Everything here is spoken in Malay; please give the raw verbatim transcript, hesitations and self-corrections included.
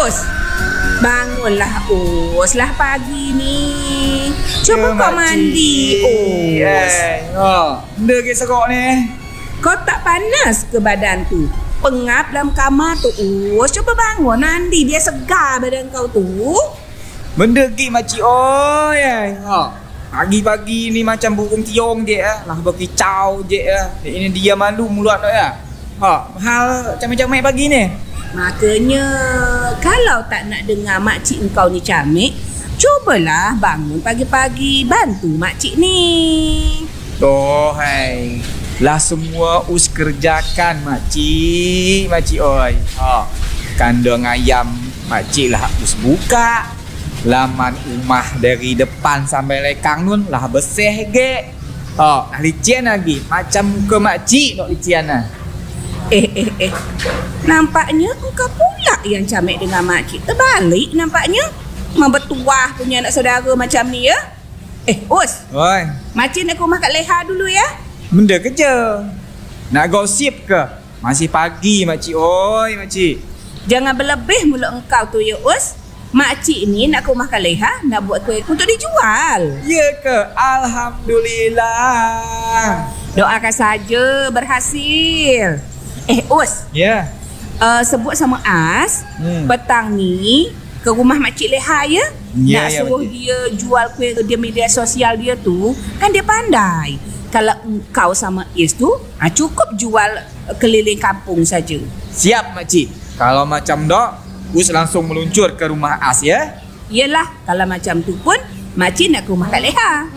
Us, bangunlah Us, lah pagi ni. Cuba Ya, kau makcik. mandi Us. Eh, ha, benda ke serok ni? Kau tak panas ke badan tu? Pengap dalam kamar tu Us. Cuba bangun mandi biar segar badan kau tu. Benda ke makcik oi. Eh. Ha. Pagi-pagi ni macam burung tiong je ah. Lah berkicau je ah. Ini dia malu mulut tu ya. Ha, hal camik-camik pagi ni. Makanya kalau tak nak dengar makcik engkau ni camik, cubalah bangun pagi-pagi bantu makcik ni. Toh hai. Lah semua us kerjakan makcik, makcik oi. Ha. Kandang ayam makcik lah us buka. Laman rumah dari depan sampai lekang nun lah bersih ge. Ha, licin lagi. Macam muka makcik nak licin lah. Eh eh eh. Nampaknya engkau pula yang camik dengan makcik. Terbalik nampaknya. Memang bertuah punya anak saudara macam ni ya. Eh, Us. Oi. Makcik nak ke rumah Kak Leha dulu ya. Benda kerja. Nak gosip ke? Masih pagi makcik. Oi makcik. Jangan berlebih mulut engkau tu ya, Us. Makcik ni nak ke rumah Kak Leha nak buat kuih untuk dijual. Ya ke? Alhamdulillah. Doakan saja berhasil. Eh, Us. Ya. Uh, sebut sama As, Hmm. petang ni ke rumah Makcik Leha ya. Ya, Nak ya, suruh makcik. dia jual kuih dia media sosial dia tu, kan dia pandai. Kalau engkau sama Is tu, ah, cukup jual uh, keliling kampung saja. Siap makcik. Kalau macam dok, us langsung meluncur ke rumah As ya. Yelah, kalau macam tu pun Makcik nak ke rumah Kak Leha.